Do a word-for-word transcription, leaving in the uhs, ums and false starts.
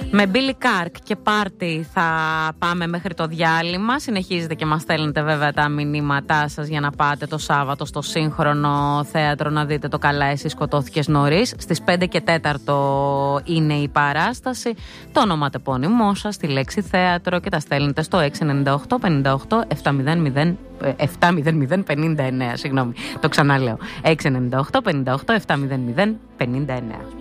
Με Billy Kark και πάρτι θα πάμε μέχρι το διάλειμμα. Συνεχίζετε και μας στέλνετε βέβαια τα μηνύματά σας για να πάτε το Σάββατο στο Σύγχρονο Θέατρο να δείτε το Καλά εσύ σκοτώθηκες νωρίς. Στις πέντε και τέσσερα είναι η παράσταση. Το ονοματεπώνυμό σας, τη λέξη θέατρο και τα στέλνετε στο έξι εννιά οκτώ πενήντα οκτώ εβδομήντα μηδέν πενήντα εννέα. Συγγνώμη, το ξαναλέω. έξι εννιά οκτώ πενήντα οκτώ εβδομήντα μηδέν πενήντα εννέα.